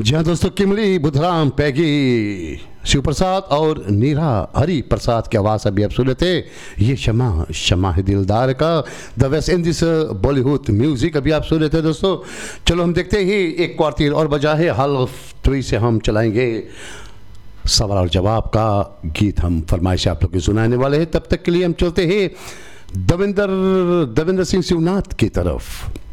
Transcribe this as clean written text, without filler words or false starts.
जी हाँ दोस्तों, किमली, बुधराम, पैगी, शिव प्रसाद और नीरा हरि प्रसाद की आवाज़ अभी आप सुन रहे थे। ये शमा शमा है दिलदार का the West Indies Bollywood music अभी आप सुन रहे थे दोस्तों। चलो हम देखते ही एक क्वार्टर और बजा है, हाल 3 से हम चलाएंगे सवाल और जवाब का गीत, हम फरमाइश आप लोग को सुनाने वाले हैं। तब तक के लिए हम चलते हैं दविंदर सिंह शिवनाथ की तरफ।